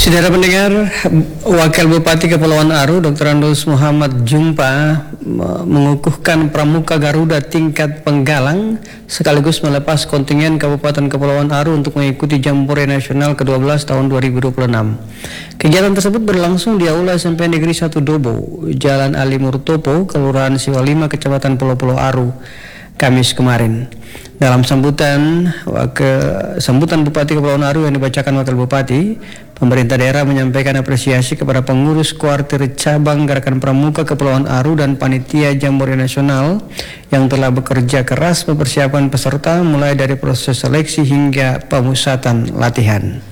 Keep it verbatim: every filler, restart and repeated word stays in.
Saudara pendengar, Wakil Bupati Kepulauan Aru Doktor Andus Muhammad Jumpa mengukuhkan Pramuka Garuda tingkat penggalang sekaligus melepas kontingen Kabupaten Kepulauan Aru untuk mengikuti Jambore Nasional ke dua belas tahun dua ribu dua puluh enam. Kegiatan tersebut berlangsung di Aula S M P Negeri satu Dobo, Jalan Ali Murtopo, Kelurahan Siwalima, Kecamatan Pulau Pulau Aru, Kamis kemarin. Dalam sambutan wakil, sambutan Bupati Kepulauan Aru yang dibacakan Wakil Bupati, pemerintah daerah menyampaikan apresiasi kepada pengurus kuartir cabang Gerakan Pramuka Kepulauan Aru dan panitia Jambore Nasional yang telah bekerja keras mempersiapkan peserta mulai dari proses seleksi hingga pemusatan latihan.